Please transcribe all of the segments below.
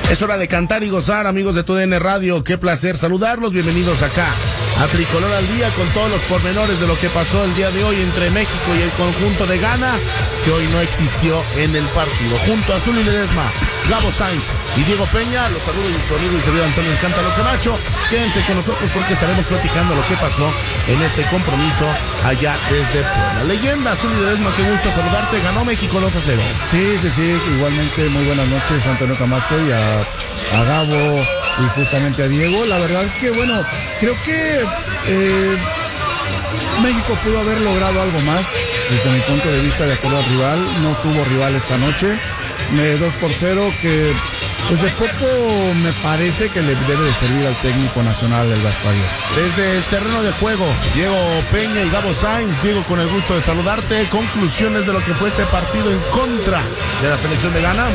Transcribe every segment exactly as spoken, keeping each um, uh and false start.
Es hora de cantar y gozar, amigos de Tu D N Radio. Qué placer saludarlos. Bienvenidos acá a Tricolor al Día con todos los pormenores de lo que pasó el día de hoy entre México y el conjunto de Ghana, que hoy no existió en el partido. Junto a Zuli Ledesma, Gabo Sainz y Diego Peña, los saludo y su amigo y servidor Antonio El Cántaro Camacho. Quédense con nosotros porque estaremos platicando lo que pasó en este compromiso allá desde Puebla. Leyenda, Zuli Ledesma, qué gusto saludarte. Ganó México dos a cero. Sí, sí, sí, igualmente muy buenas noches, Antonio Camacho, y a, a Gabo y justamente a Diego. La verdad que, bueno, creo que eh, México pudo haber logrado algo más desde mi punto de vista, de acuerdo al rival. No tuvo rival esta noche. Me dos por cero que pues de poco me parece que le debe de servir al técnico nacional el Vasco Aguirre. Desde el terreno de juego, Diego Peña y Gabo Sainz. Diego, con el gusto de saludarte. Conclusiones de lo que fue este partido en contra de la selección de Ghana.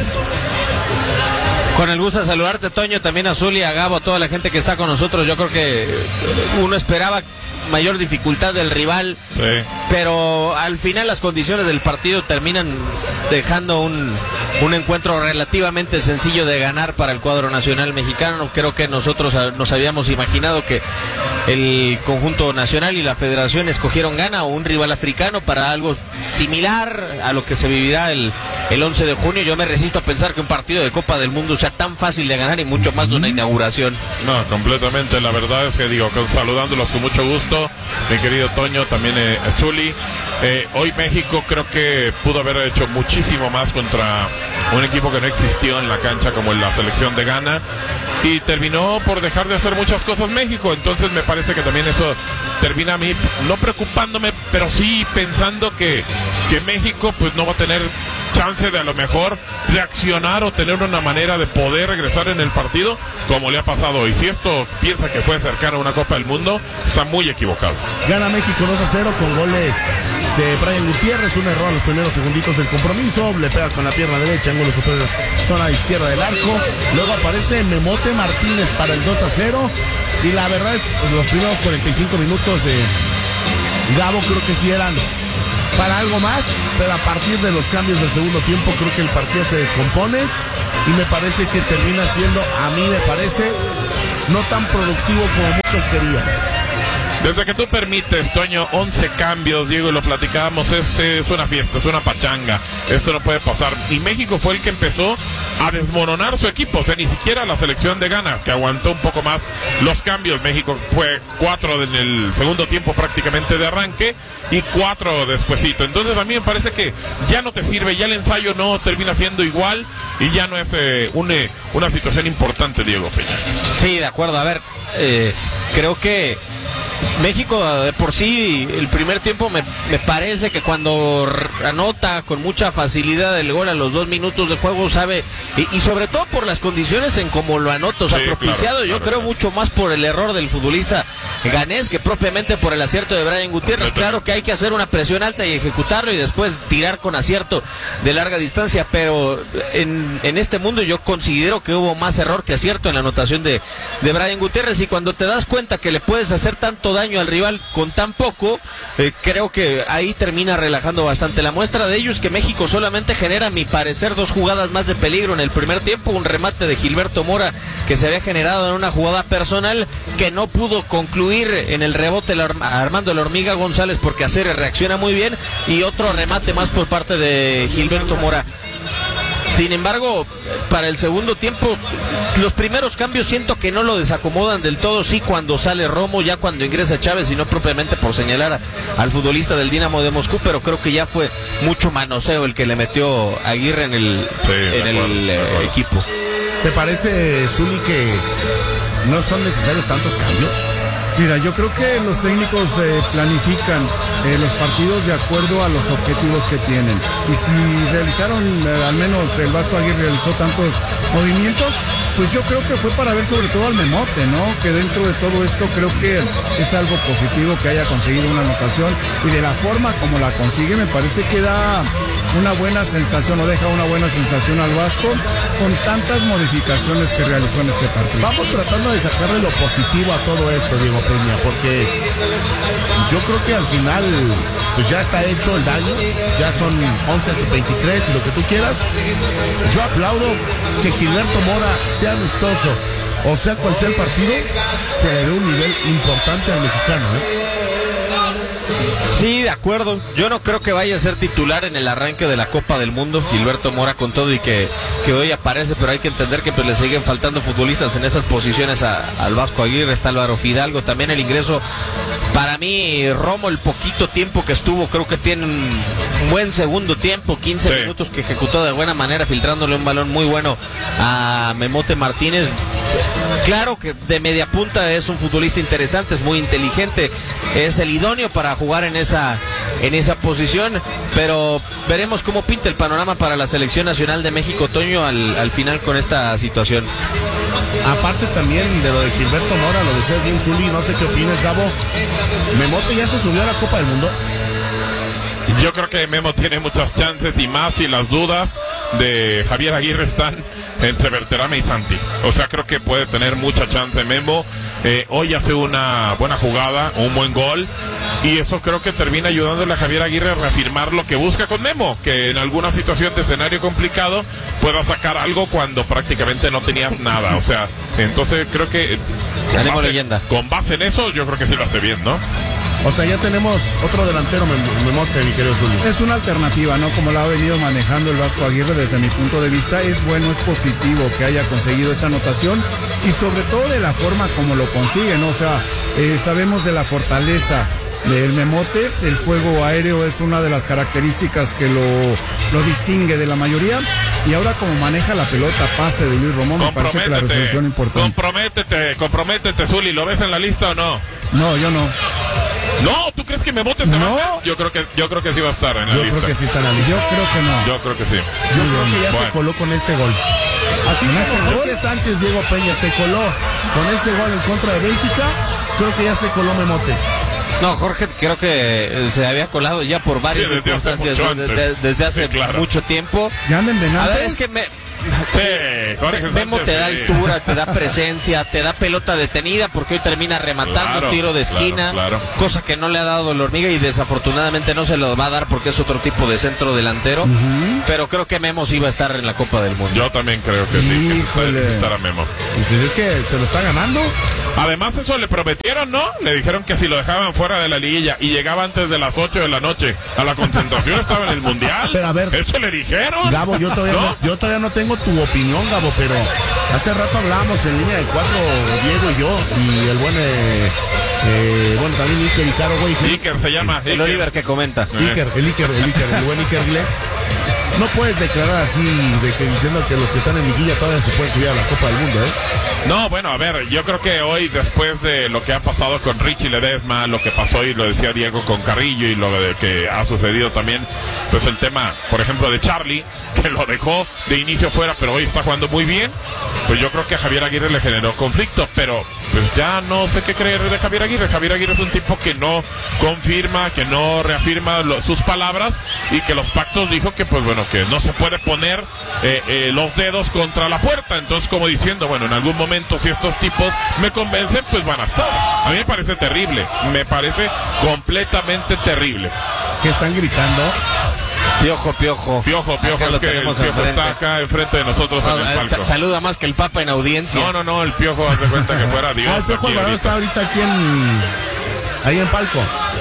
Con el gusto de saludarte, Toño, también a Zuli, a Gabo, a toda la gente que está con nosotros. Yo creo que uno esperaba mayor dificultad del rival, sí, pero al final las condiciones del partido terminan dejando un, un encuentro relativamente sencillo de ganar para el cuadro nacional mexicano. Creo que nosotros nos habíamos imaginado que el conjunto nacional y la federación escogieron Ghana o un rival africano para algo similar a lo que se vivirá el, el once de junio. Yo me resisto a pensar que un partido de Copa del Mundo sea tan fácil de ganar y mucho más de una inauguración. No, completamente. La verdad es que digo, con, saludándolos con mucho gusto, mi querido Toño, también eh, Zuli. Eh, hoy México creo que pudo haber hecho muchísimo más contra un equipo que no existió en la cancha como la selección de Ghana, y terminó por dejar de hacer muchas cosas México. Entonces me parece que también eso termina a mí no preocupándome, pero sí pensando que, que México pues no va a tener chance de a lo mejor reaccionar o tener una manera de poder regresar en el partido como le ha pasado hoy. Si esto piensa que fue cercano a una Copa del Mundo, está muy equivocado. Gana México dos a cero con goles de Brian Gutiérrez, un error a los primeros segunditos del compromiso, le pega con la pierna derecha, ángulo superior, zona izquierda del arco. Luego aparece Memote Martínez para el dos a cero, y la verdad es que pues, los primeros cuarenta y cinco minutos de Gabo creo que sí eran para algo más, pero a partir de los cambios del segundo tiempo creo que el partido se descompone y me parece que termina siendo, a mí me parece, no tan productivo como muchos querían. Desde que tú permites, Toño, once cambios, Diego, y lo platicábamos, es, es una fiesta, es una pachanga, esto no puede pasar. Y México fue el que empezó a desmoronar su equipo, o sea, ni siquiera la selección de Ghana, que aguantó un poco más los cambios. México fue cuatro en el segundo tiempo prácticamente de arranque y cuatro despuesito. Entonces a mí me parece que ya no te sirve, ya el ensayo no termina siendo igual y ya no es eh, una, una situación importante, Diego Peña. Sí, de acuerdo. A ver, eh, creo que México de por sí el primer tiempo me, me parece que cuando anota con mucha facilidad el gol a los dos minutos de juego sabe, y, y sobre todo por las condiciones en cómo lo anota, o sea, sí, propiciado, claro, yo claro, creo claro. mucho más por el error del futbolista ganés que propiamente por el acierto de Brian Gutiérrez. Claro que hay que hacer una presión alta y ejecutarlo y después tirar con acierto de larga distancia, pero en, en este mundo yo considero que hubo más error que acierto en la anotación de, de Brian Gutiérrez, y cuando te das cuenta que le puedes hacer tanto daño al rival con tan poco, eh, creo que ahí termina relajando bastante. La muestra de ello es que México solamente genera, a mi parecer, dos jugadas más de peligro en el primer tiempo. Un remate de Gilberto Mora que se había generado en una jugada personal que no pudo concluir en el rebote Armando La Hormiga González porque Aceres reacciona muy bien, y otro remate más por parte de Gilberto Mora. Sin embargo, para el segundo tiempo, los primeros cambios siento que no lo desacomodan del todo. Sí, cuando sale Romo, ya cuando ingresa Chávez, y no propiamente por señalar a, al futbolista del Dinamo de Moscú, pero creo que ya fue mucho manoseo el que le metió Aguirre en el, sí, en el acuerdo, eh, equipo. ¿Te parece, Zuli, que no son necesarios tantos cambios? Mira, yo creo que los técnicos eh, planifican eh, los partidos de acuerdo a los objetivos que tienen. Y si realizaron, eh, al menos el Vasco Aguirre realizó tantos movimientos, pues yo creo que fue para ver sobre todo al Memote, ¿no? Que dentro de todo esto creo que es algo positivo que haya conseguido una anotación, y de la forma como la consigue me parece que da una buena sensación, o deja una buena sensación al Vasco con tantas modificaciones que realizó en este partido. Vamos tratando de sacarle lo positivo a todo esto, Diego Peña, porque yo creo que al final pues ya está hecho el daño, ya son once a sub veintitrés y lo que tú quieras. Yo aplaudo que Gilberto Mora sea amistoso, o sea cual sea el partido, se le dé un nivel importante al mexicano, ¿eh? Sí, de acuerdo. Yo no creo que vaya a ser titular en el arranque de la Copa del Mundo, Gilberto Mora, con todo y que, que hoy aparece, pero hay que entender que pues, le siguen faltando futbolistas en esas posiciones a, al Vasco Aguirre. Está Álvaro Fidalgo, también el ingreso. Para mí, Romo, el poquito tiempo que estuvo, creo que tiene un buen segundo tiempo, quince sí. minutos que ejecutó de buena manera, filtrándole un balón muy bueno a Memote Martínez. Claro que de media punta es un futbolista interesante, es muy inteligente, es el idóneo para jugar en esa en esa posición, pero veremos cómo pinta el panorama para la selección nacional de México, Toño, al, al final con esta situación. Aparte también de lo de Gilberto Mora, lo decías bien, Zuli, no sé qué opinas, Gabo. ¿Memote ya se subió a la Copa del Mundo? Yo creo que Memo tiene muchas chances, y más si las dudas de Javier Aguirre están entre Berterame y Santi. O sea, creo que puede tener mucha chance Memo. Eh, hoy hace una buena jugada, un buen gol, y eso creo que termina ayudándole a Javier Aguirre a reafirmar lo que busca con Memo, que en alguna situación de escenario complicado pueda sacar algo cuando prácticamente no tenías nada. O sea, entonces creo que con base, leyenda. con base en eso, yo creo que sí lo hace bien, ¿no? O sea, ya tenemos otro delantero, Memote, mi querido Zuli. Es una alternativa, ¿no? Como la ha venido manejando el Vasco Aguirre desde mi punto de vista. Es bueno, es positivo que haya conseguido esa anotación, y sobre todo de la forma como lo consigue, ¿no? O sea, eh, sabemos de la fortaleza del Memote. El juego aéreo es una de las características que lo, lo distingue de la mayoría. Y ahora como maneja la pelota, pase de Luis Romo, me parece que la resolución importante. Comprométete, comprométete, Zuli. ¿Lo ves en la lista o no? No, yo no. No, ¿tú crees que Memote se no. va a hacer? Yo creo que yo creo que sí va a estar en la yo lista. Yo creo que sí está en la lista. Yo creo que no. Yo creo que sí. Yo creo que ya bueno. se coló con este gol. Así como este Jorge gol? Sánchez, Diego Peña se coló con ese gol en contra de Bélgica, creo que ya se coló Memote. No, Jorge creo que se había colado ya por varias sí, desde circunstancias hace desde, desde, desde hace sí, claro. mucho tiempo. Ya anden de nada. A ver, es que me... Sí, Jorge Memo Sánchez, te da sí. altura, te da presencia, te da pelota detenida, porque hoy termina rematando claro, un tiro de esquina, claro, claro. cosa que no le ha dado el Hormiga, y desafortunadamente no se lo va a dar porque es otro tipo de centro delantero. Uh-huh. Pero creo que Memo sí va a estar en la Copa del Mundo. Yo también creo que sí, que que estará Memo. Entonces es que se lo está ganando. Además eso le prometieron, ¿no? Le dijeron que si lo dejaban fuera de la liguilla y llegaba antes de las ocho de la noche a la concentración estaba en el Mundial. Pero a ver, eso le dijeron. Gabo, yo todavía no, no, yo todavía no tengo tu opinión, Gabo, pero hace rato hablábamos en línea de cuatro, Diego y yo, y el buen eh, eh, bueno, también Iker y Caro, güey. Iker se llama. El Iker. Oliver que comenta. Iker, el Iker, el Iker, el buen Iker Gles. No puedes declarar así de que diciendo que los que están en liguilla todavía se pueden subir a la Copa del Mundo, ¿eh? No, bueno, a ver, yo creo que hoy, después de lo que ha pasado con Richie Ledesma, lo que pasó y lo decía Diego con Carrillo, y lo de que ha sucedido también, pues el tema, por ejemplo, de Charlie, que lo dejó de inicio fuera, pero hoy está jugando muy bien, pues yo creo que a Javier Aguirre le generó conflicto, pero pues ya no sé qué creer de Javier Aguirre. Javier Aguirre es un tipo que no confirma, que no reafirma lo, sus palabras, y que los pactos dijo que, pues bueno, que no se puede poner eh, eh, los dedos contra la puerta. Entonces, como diciendo, bueno, en algún momento si estos tipos me convencen, pues van a estar. A mí me parece terrible, me parece completamente terrible. ¿Qué están gritando? Piojo, piojo. Piojo, piojo, es que el piojo está acá enfrente de nosotros no, en el palco. Saluda más que el Papa en audiencia. No, no, no, el piojo hace cuenta que fuera Dios. Ah, el piojo Alvarado está ahorita aquí en... ahí en palco.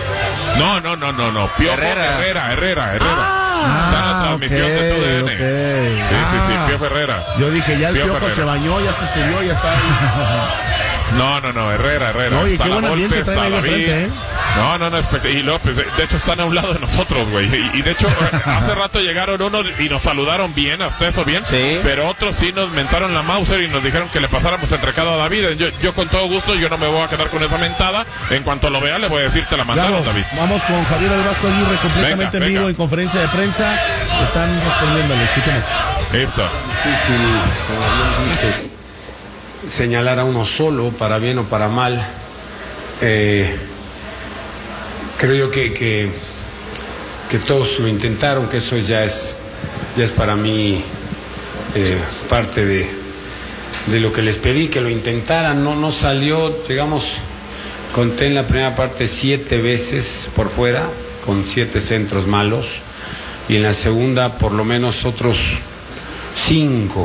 No, no, no, no, no. Piojo Herrera, Herrera, Herrera. Herrera. Ah, está en la transmisión okay, de tu D N. Okay. Sí, ah, sí, sí, Piojo Herrera. Yo dije, ya el Piojo, Piojo Herrera. se bañó, ya se subió, ya está ahí. No, no, no, Herrera, Herrera. Oye, qué buen ambiente trae ahí de frente, ¿eh? No, no, no, y López, de hecho están a un lado de nosotros, güey. Y, y de hecho, hace rato llegaron unos y nos saludaron bien, hasta eso bien. Sí. Pero otros sí nos mentaron la Mauser y nos dijeron que le pasáramos el recado a David. Yo, yo con todo gusto, yo no me voy a quedar con esa mentada. En cuanto lo vea, le voy a decir, te la mandaron, Gabo, David. Vamos con Javier El Vasco Aguirre, completamente venga, en venga. vivo, en conferencia de prensa. Están respondiéndole, escuchemos. Esto. Difícil, como bien dices, señalar a uno solo, para bien o para mal. Eh, creo yo que, que, que todos lo intentaron, que eso ya es, ya es para mí eh, parte de, de lo que les pedí, que lo intentaran. No, no salió, digamos, conté en la primera parte siete veces por fuera, con siete centros malos, y en la segunda por lo menos otros cinco,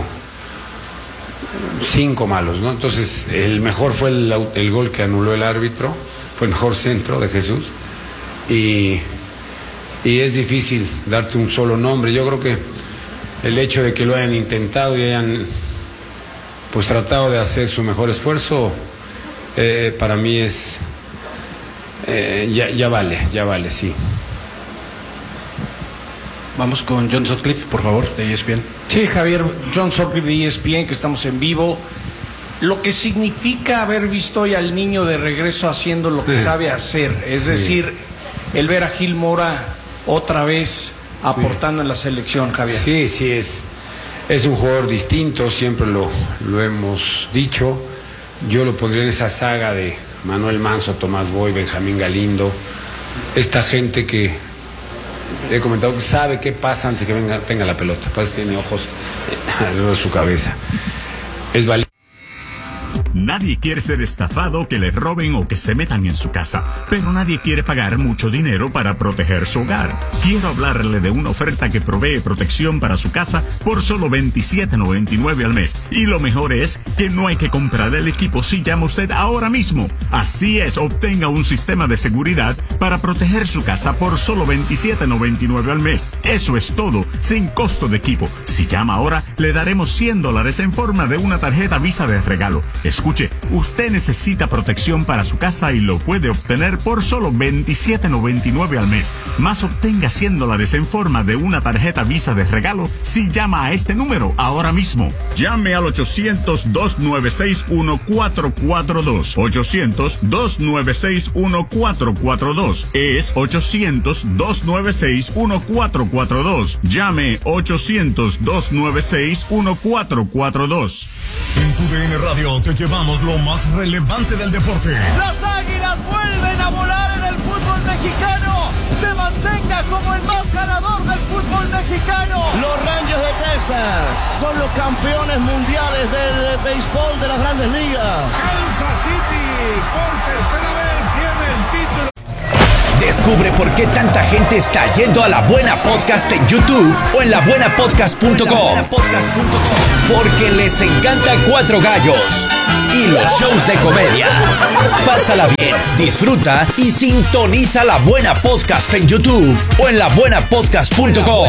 cinco malos, ¿no? Entonces el mejor fue el, el gol que anuló el árbitro, fue el mejor centro de Jesús, y, y es difícil darte un solo nombre. Yo creo que el hecho de que lo hayan intentado y hayan pues tratado de hacer su mejor esfuerzo, eh, para mí es eh, ya, ya vale, ya vale, sí. Vamos con John Sutcliffe, por favor, de E S P N. Sí, Javier, John Sutcliffe de E S P N, que estamos en vivo. Lo que significa haber visto hoy al niño de regreso haciendo lo que sabe hacer, es sí. decir, el ver a Gil Mora otra vez aportando sí. en la selección, Javier. Sí, sí, es, es un jugador distinto, siempre lo, lo hemos dicho. Yo lo pondría en esa saga de Manuel Manso, Tomás Boy, Benjamín Galindo, esta gente que he comentado que sabe qué pasa antes de que venga, tenga la pelota. Parece que tiene ojos alrededor de su cabeza. Es valiente. Nadie quiere ser estafado, que le roben o que se metan en su casa, pero nadie quiere pagar mucho dinero para proteger su hogar. Quiero hablarle de una oferta que provee protección para su casa por solo veintisiete noventa y nueve al mes. Y lo mejor es que no hay que comprar el equipo si llama usted ahora mismo. Así es, obtenga un sistema de seguridad para proteger su casa por solo veintisiete noventa y nueve al mes. Eso es todo, sin costo de equipo. Si llama ahora, le daremos cien dólares en forma de una tarjeta Visa de regalo. Escuche, usted necesita protección para su casa y lo puede obtener por solo veintisiete noventa y nueve al mes. Más obtenga cien dólares en forma de una tarjeta Visa de regalo si llama a este número ahora mismo. Llame al ochocientos, dos nueve seis, uno cuatro cuatro dos. ochocientos, dos nueve seis, uno cuatro cuatro dos. Es ochocientos, dos nueve seis, uno cuatro cuatro dos. Llame ochocientos, dos nueve seis, uno cuatro cuatro dos. En tu D N Radio te llevamos lo más relevante del deporte. Las Águilas vuelven a volar en el fútbol mexicano. Se mantenga como el más ganador del fútbol mexicano. Los Rangers de Texas son los campeones mundiales del béisbol de las Grandes Ligas. Kansas City por tercera vez tiene el título. Descubre por qué tanta gente está yendo a La Buena Podcast en YouTube o en la buena podcast punto com. Porque les encanta Cuatro Gallos y los shows de comedia. Pásala bien, disfruta y sintoniza La Buena Podcast en YouTube o en la buena podcast punto com.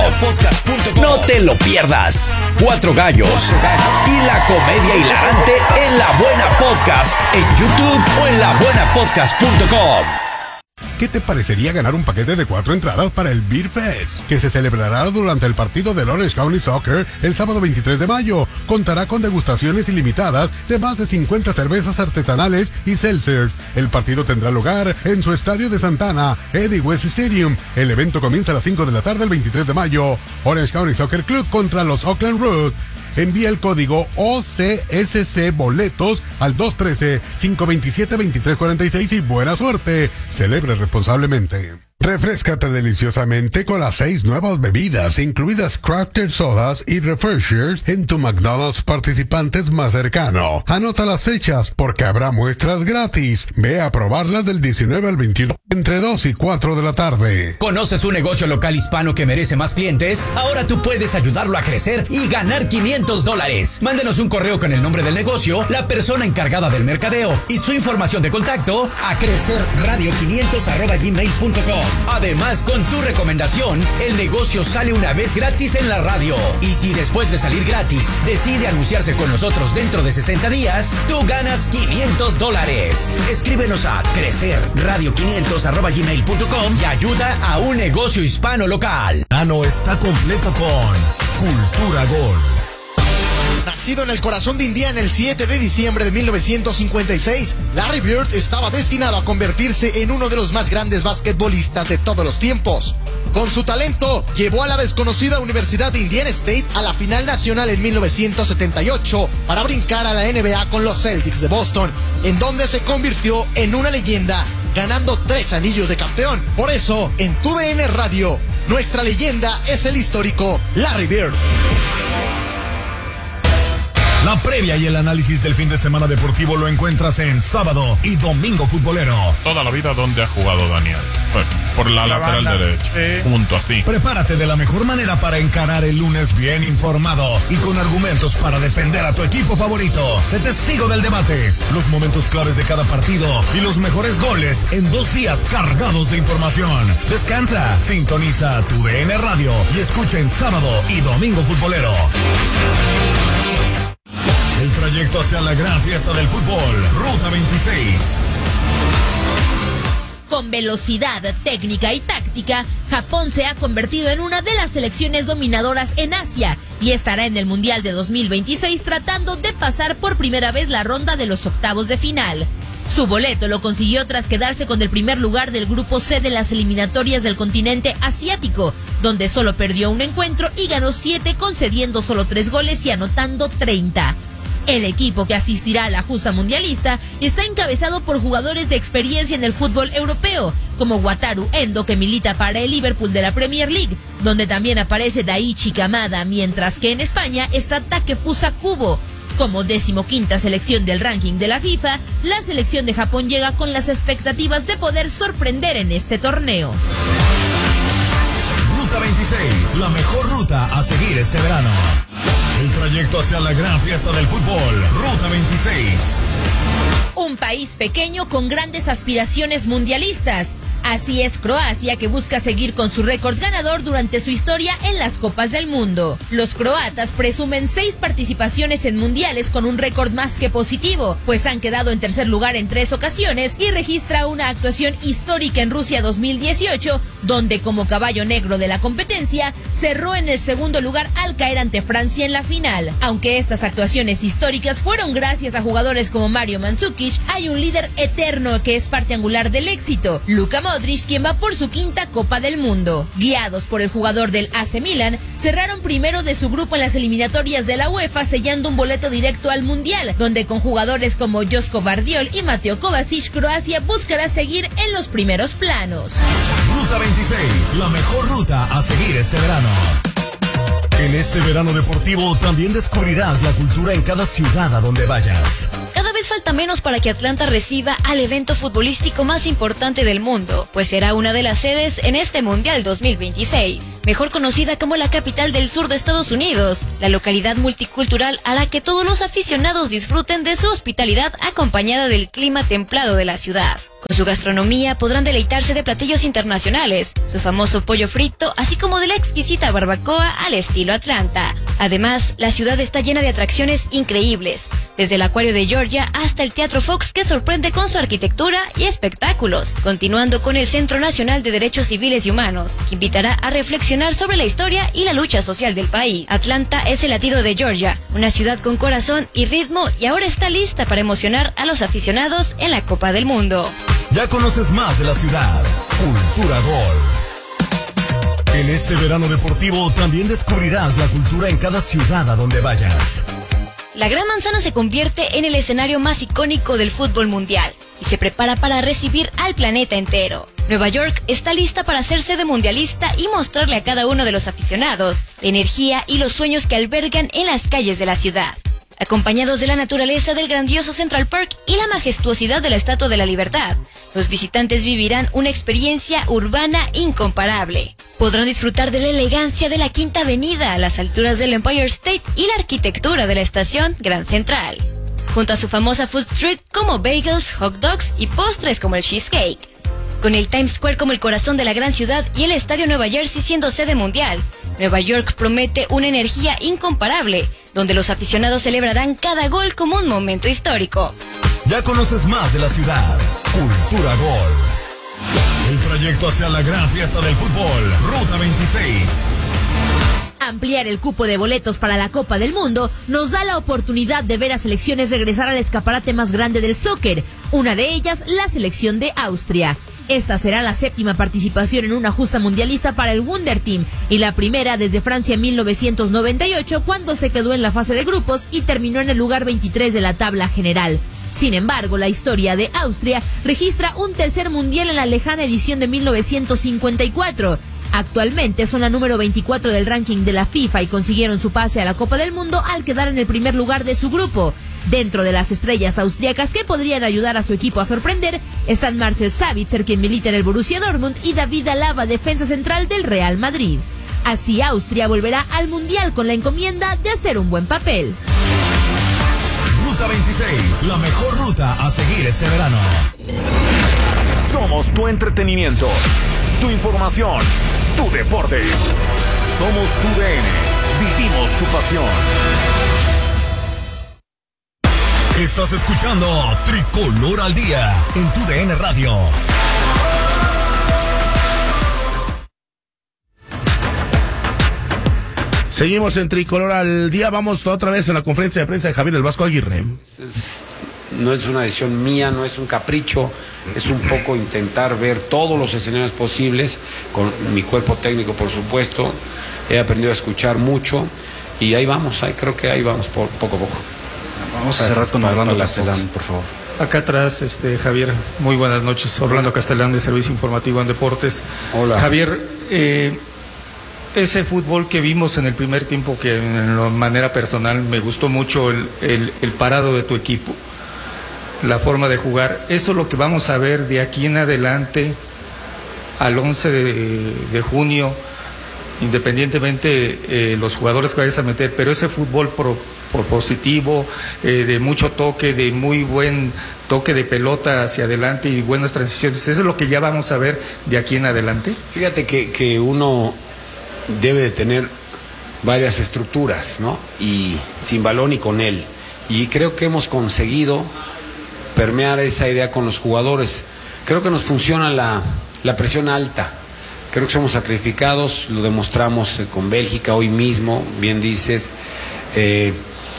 No te lo pierdas. Cuatro Gallos y la comedia hilarante en La Buena Podcast en YouTube o en la buena podcast punto com. ¿Qué te parecería ganar un paquete de cuatro entradas para el Beer Fest, que se celebrará durante el partido del Orange County Soccer el sábado veintitrés de mayo? Contará con degustaciones ilimitadas de más de cincuenta cervezas artesanales y seltzers. El partido tendrá lugar en su estadio de Santana, Eddie West Stadium. El evento comienza a las cinco de la tarde el veintitrés de mayo. Orange County Soccer Club contra los Oakland Roos. Envía el código O C S C Boletos al dos uno tres, cinco dos siete, dos tres cuatro seis y buena suerte. Celebre responsablemente. Refréscate deliciosamente con las seis nuevas bebidas, incluidas Crafted Sodas y Refreshers, en tu McDonald's participantes más cercano. Anota las fechas, porque habrá muestras gratis. Ve a probarlas del diecinueve al veintiuno, entre dos y cuatro de la tarde. ¿Conoces un negocio local hispano que merece más clientes? Ahora tú puedes ayudarlo a crecer y ganar quinientos dólares. Mándenos un correo con el nombre del negocio, la persona encargada del mercadeo y su información de contacto a crecerradio quinientos arroba gmail punto com. Además, con tu recomendación, el negocio sale una vez gratis en la radio. Y si después de salir gratis decide anunciarse con nosotros dentro de sesenta días, tú ganas quinientos dólares. Escríbenos a crecerradio quinientos arroba gmail punto com y ayuda a un negocio hispano local. Ano está completo con Cultura Gol. Nacido en el corazón de Indiana el siete de diciembre de mil novecientos cincuenta y seis, Larry Bird estaba destinado a convertirse en uno de los más grandes basquetbolistas de todos los tiempos. Con su talento, llevó a la desconocida Universidad de Indiana State a la final nacional en mil novecientos setenta y ocho para brincar a la N B A con los Celtics de Boston, en donde se convirtió en una leyenda, ganando tres anillos de campeón. Por eso, en tu D N Radio, nuestra leyenda es el histórico Larry Bird. La previa y el análisis del fin de semana deportivo lo encuentras en Sábado y Domingo Futbolero. Toda la vida, ¿dónde ha jugado Daniel? Pues, por la, la lateral banda. derecha. Sí. Junto así. Prepárate de la mejor manera para encarar el lunes bien informado y con argumentos para defender a tu equipo favorito. Sé testigo del debate, los momentos claves de cada partido y los mejores goles en dos días cargados de información. Descansa, sintoniza tu D N Radio y escucha en Sábado y Domingo Futbolero. El trayecto hacia la gran fiesta del fútbol, Ruta veintiséis. Con velocidad, técnica y táctica, Japón se ha convertido en una de las selecciones dominadoras en Asia y estará en el Mundial de dos mil veintiséis tratando de pasar por primera vez la ronda de los octavos de final. Su boleto lo consiguió tras quedarse con el primer lugar del grupo C de las eliminatorias del continente asiático, donde solo perdió un encuentro y ganó siete, concediendo solo tres goles y anotando treinta. El equipo que asistirá a la justa mundialista está encabezado por jugadores de experiencia en el fútbol europeo, como Wataru Endo, que milita para el Liverpool de la Premier League, donde también aparece Daichi Kamada, mientras que en España está Takefusa Kubo. Como decimoquinta selección del ranking de la FIFA, la selección de Japón llega con las expectativas de poder sorprender en este torneo. Ruta veintiséis, la mejor ruta a seguir este verano. El trayecto hacia la gran fiesta del fútbol, Ruta veintiséis. Un país pequeño con grandes aspiraciones mundialistas. Así es Croacia, que busca seguir con su récord ganador durante su historia en las Copas del Mundo. Los croatas presumen seis participaciones en mundiales con un récord más que positivo, pues han quedado en tercer lugar en tres ocasiones y registra una actuación histórica en Rusia dos mil dieciocho, donde como caballo negro de la competencia cerró en el segundo lugar al caer ante Francia en la final. Aunque estas actuaciones históricas fueron gracias a jugadores como Mario Mandzukic, hay un líder eterno que es parte angular del éxito, Luka Modric, quien va por su quinta Copa del Mundo. Guiados por el jugador del A C Milan, cerraron primero de su grupo en las eliminatorias de la UEFA, sellando un boleto directo al Mundial, donde con jugadores como Josko Vardiol y Mateo Kovacic, Croacia buscará seguir en los primeros planos. Ruta veintiséis, la mejor ruta a seguir este verano. En este verano deportivo también descubrirás la cultura en cada ciudad a donde vayas. Cada vez falta menos para que Atlanta reciba al evento futbolístico más importante del mundo, pues será una de las sedes en este Mundial dos mil veintiséis. Mejor conocida como la capital del sur de Estados Unidos, la localidad multicultural hará que todos los aficionados disfruten de su hospitalidad acompañada del clima templado de la ciudad. Con su gastronomía podrán deleitarse de platillos internacionales, su famoso pollo frito, así como de la exquisita barbacoa al estilo Atlanta. Además, la ciudad está llena de atracciones increíbles, desde el Acuario de Georgia hasta el Teatro Fox, que sorprende con su arquitectura y espectáculos, continuando con el Centro Nacional de Derechos Civiles y Humanos, que invitará a reflexionar sobre la historia y la lucha social del país. Atlanta es el latido de Georgia, una ciudad con corazón y ritmo, y ahora está lista para emocionar a los aficionados en la Copa del Mundo. Ya conoces más de la ciudad. Cultura Gol. En este verano deportivo también descubrirás la cultura en cada ciudad a donde vayas. La Gran Manzana se convierte en el escenario más icónico del fútbol mundial y se prepara para recibir al planeta entero. Nueva York está lista para ser sede mundialista y mostrarle a cada uno de los aficionados la energía y los sueños que albergan en las calles de la ciudad. Acompañados de la naturaleza del grandioso Central Park y la majestuosidad de la Estatua de la Libertad, los visitantes vivirán una experiencia urbana incomparable. Podrán disfrutar de la elegancia de la Quinta Avenida a las alturas del Empire State y la arquitectura de la estación Grand Central, junto a su famosa Food Street como bagels, hot dogs y postres como el cheesecake. Con el Times Square como el corazón de la gran ciudad y el Estadio Nueva Jersey siendo sede mundial, Nueva York promete una energía incomparable, donde los aficionados celebrarán cada gol como un momento histórico. Ya conoces más de la ciudad. Cultura Gol. El trayecto hacia la gran fiesta del fútbol, Ruta veintiséis. Ampliar el cupo de boletos para la Copa del Mundo nos da la oportunidad de ver a selecciones regresar al escaparate más grande del soccer, una de ellas la selección de Austria. Esta será la séptima participación en una justa mundialista para el Wunder Team y la primera desde Francia en mil novecientos noventa y ocho, cuando se quedó en la fase de grupos y terminó en el lugar veintitrés de la tabla general. Sin embargo, la historia de Austria registra un tercer mundial en la lejana edición de mil novecientos cincuenta y cuatro. Actualmente son la número veinticuatro del ranking de la FIFA y consiguieron su pase a la Copa del Mundo al quedar en el primer lugar de su grupo. Dentro de las estrellas austriacas que podrían ayudar a su equipo a sorprender están Marcel Sabitzer, quien milita en el Borussia Dortmund, y David Alaba, defensa central del Real Madrid. Así Austria volverá al Mundial con la encomienda de hacer un buen papel. Ruta veintiséis, la mejor ruta a seguir este verano. Somos tu entretenimiento, tu información, tu deporte. Somos tu D N. Vivimos tu pasión. Estás escuchando Tricolor al Día en tu D N Radio. Seguimos en Tricolor al Día. Vamos otra vez a la conferencia de prensa de Javier El Vasco Aguirre. No es una decisión mía, no es un capricho, es un poco intentar ver todos los escenarios posibles, con mi cuerpo técnico, por supuesto. He aprendido a escuchar mucho y ahí vamos, ahí creo que ahí vamos, por, poco a poco. Vamos a cerrar con Orlando Castellán, por favor. Acá atrás, este, Javier, muy buenas noches. Orlando Castellán, de Servicio Informativo en Deportes. Hola. Javier, eh, ese fútbol que vimos en el primer tiempo, que de manera personal me gustó mucho el, el, el parado de tu equipo, la forma de jugar, eso es lo que vamos a ver de aquí en adelante al once de, de junio, independientemente eh, los jugadores que vayas a meter, pero ese fútbol pro, propositivo, eh, de mucho toque, de muy buen toque de pelota hacia adelante y buenas transiciones, ¿eso es lo que ya vamos a ver de aquí en adelante? Fíjate que, que uno debe de tener varias estructuras, ¿no? Y sin balón y con él. Y creo que hemos conseguido permear esa idea con los jugadores. Creo que nos funciona la, la presión alta. Creo que somos sacrificados, lo demostramos eh, con Bélgica hoy mismo, bien dices. Eh,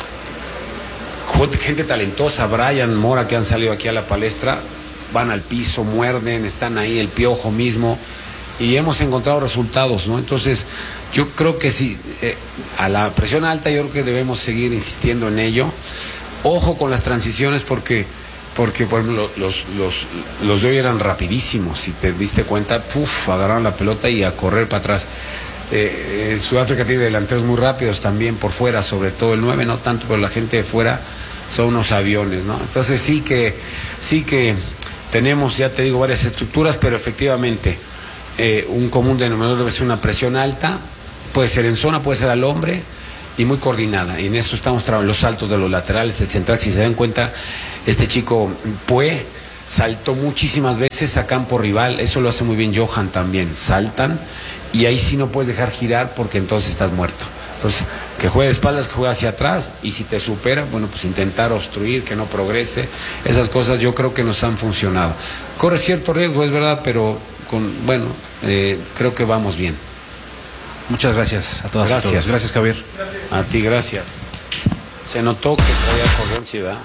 gente talentosa, Brian Mora, que han salido aquí a la palestra, van al piso, muerden, están ahí, el Piojo mismo, y hemos encontrado resultados, ¿no? Entonces, yo creo que sí, eh, a la presión alta yo creo que debemos seguir insistiendo en ello. Ojo con las transiciones porque porque por ejemplo los, los, los de hoy eran rapidísimos, si te diste cuenta, puf, agarraron la pelota y a correr para atrás. Eh, eh, Sudáfrica tiene delanteros muy rápidos también por fuera, sobre todo el nueve no tanto, pero la gente de fuera son unos aviones, ¿no? Entonces sí que, sí que tenemos, ya te digo, varias estructuras, pero efectivamente eh, un común denominador debe ser una presión alta, puede ser en zona, puede ser al hombre, y muy coordinada, y en eso estamos trabajando, los saltos de los laterales, el central, si se dan cuenta, este chico Pue saltó muchísimas veces a campo rival, eso lo hace muy bien Johan también, saltan, y ahí sí no puedes dejar girar porque entonces estás muerto. Entonces, que juegue de espaldas, que juegue hacia atrás, y si te supera, bueno, pues intentar obstruir, que no progrese, esas cosas yo creo que nos han funcionado. Corre cierto riesgo, es verdad, pero con, bueno, eh, creo que vamos bien. Muchas gracias a todas gracias. y todos. Gracias, Javier. A ti, gracias. Se notó que traía cordón, sí, ¿verdad?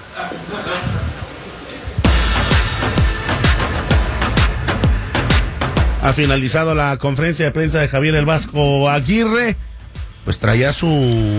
Ha finalizado la conferencia de prensa de Javier El Vasco Aguirre. Pues traía su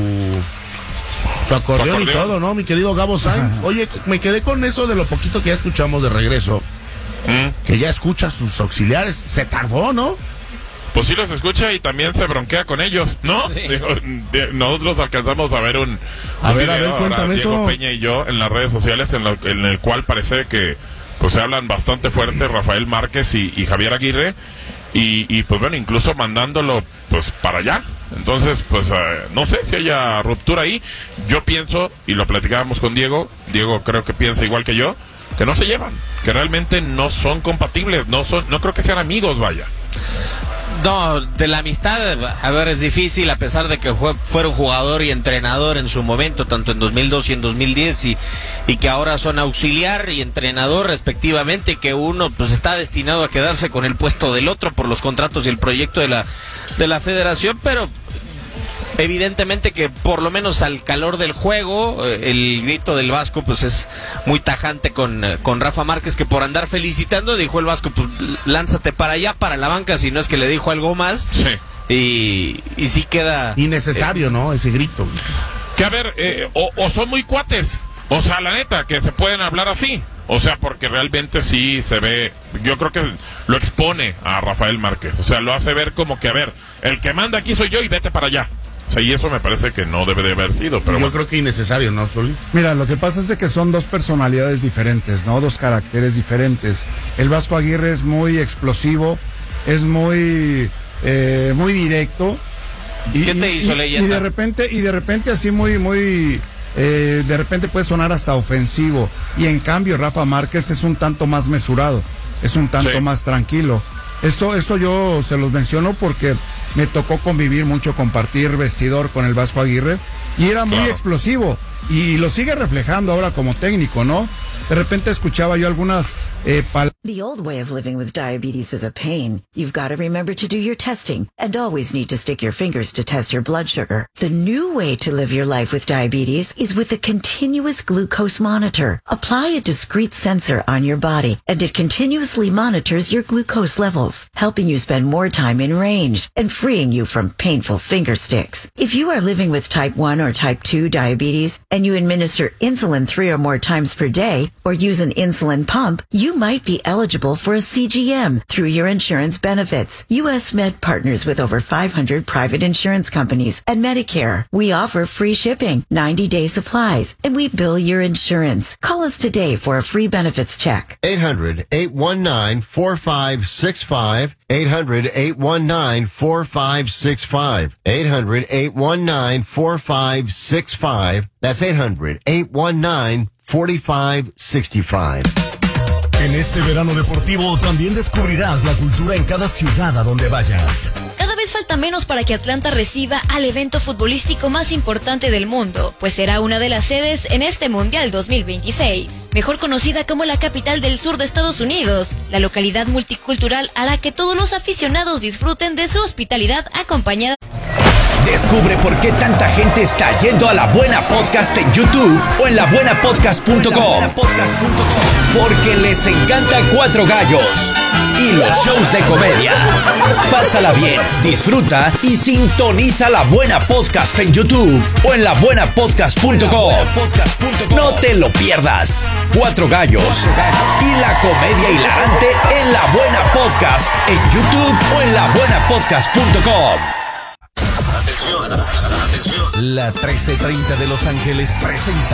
su acordeón, acordeón y todo, ¿no? Mi querido Gabo Sainz. Oye, me quedé con eso de lo poquito que ya escuchamos de regreso. ¿Mm? Que ya escucha a sus auxiliares. Se tardó, ¿no? Pues sí los escucha y también se bronquea con ellos, ¿no? Sí. Digo, de, nosotros alcanzamos a ver un, a un ver, video, a ver, cuéntame Diego eso. Peña y yo en las redes sociales en, lo, en el cual parece que pues se hablan bastante fuerte Rafael Márquez y, y Javier Aguirre y, y pues bueno, incluso mandándolo pues para allá. Entonces, pues eh, no sé si haya ruptura ahí. Yo pienso, y lo platicábamos con Diego, Diego creo que piensa igual que yo, que no se llevan, que realmente no son compatibles, no son, no creo que sean amigos, vaya. No, de la amistad, a ver, es difícil, a pesar de que fue, fueron jugador y entrenador en su momento, tanto en dos mil dos y en dos mil diez, y, y que ahora son auxiliar y entrenador respectivamente, que uno pues está destinado a quedarse con el puesto del otro por los contratos y el proyecto de la, de la federación, pero evidentemente que por lo menos al calor del juego, el grito del Vasco pues es muy tajante con, con Rafa Márquez, que por andar felicitando dijo el Vasco, pues lánzate para allá, para la banca, si no es que le dijo algo más. Sí. Y, y sí queda innecesario, eh, ¿no? Ese grito. Que a ver, eh, o, o son muy cuates, o sea, la neta, que se pueden hablar así. O sea, porque realmente sí se ve yo creo que lo expone a Rafael Márquez. O sea, lo hace ver como que, a ver, el que manda aquí soy yo y vete para allá. O sea, y eso me parece que no debe de haber sido. Pero yo bueno. creo que innecesario, ¿no, Zuli? Mira, lo que pasa es de que son dos personalidades diferentes, ¿no? Dos caracteres diferentes. El Vasco Aguirre es muy explosivo, es muy, eh, muy directo. Y, ¿Qué te y, hizo, y, leyenda? Y de repente, y de repente así muy, muy, eh, de repente puede sonar hasta ofensivo. Y en cambio, Rafa Márquez es un tanto más mesurado, es un tanto Sí. más tranquilo. Esto, esto yo se los menciono porque me tocó convivir mucho, compartir vestidor con el Vasco Aguirre y era muy Claro. explosivo y lo sigue reflejando ahora como técnico, ¿no? De repente escuchaba yo algunas eh, palabras. The old way of living with diabetes is a pain. You've got to remember to do your testing and always need to stick your fingers to test your blood sugar. The new way to live your life with diabetes is with a continuous glucose monitor. Apply a discrete sensor on your body and it continuously monitors your glucose levels, helping you spend more time in range and freeing you from painful finger sticks. If you are living with type one or type two diabetes and you administer insulin three or more times per day or use an insulin pump, you might be eligible for a C G M through your insurance benefits. U S Med partners with over five hundred private insurance companies and Medicare. We offer free shipping, ninety day supplies, and we bill your insurance. Call us today for a free benefits check. eight hundred, eight one nine, four five six five. eight hundred, eight one nine, four five six five. eight hundred, eight one nine, four five six five. That's eight hundred, eight one nine, four five six five. En este verano deportivo también descubrirás la cultura en cada ciudad a donde vayas. Cada vez falta menos para que Atlanta reciba al evento futbolístico más importante del mundo, pues será una de las sedes en este Mundial dos mil veintiséis. Mejor conocida como la capital del sur de Estados Unidos, la localidad multicultural hará que todos los aficionados disfruten de su hospitalidad acompañada. Descubre por qué tanta gente está yendo a La Buena Podcast en YouTube o en la buena podcast punto com. Porque les encanta Cuatro Gallos y los shows de comedia. Pásala bien, disfruta y sintoniza La Buena Podcast en YouTube o en la buena podcast punto com. No te lo pierdas. Cuatro Gallos y la comedia hilarante en La Buena Podcast en YouTube o en la buena podcast punto com. La trece treinta de Los Ángeles presenta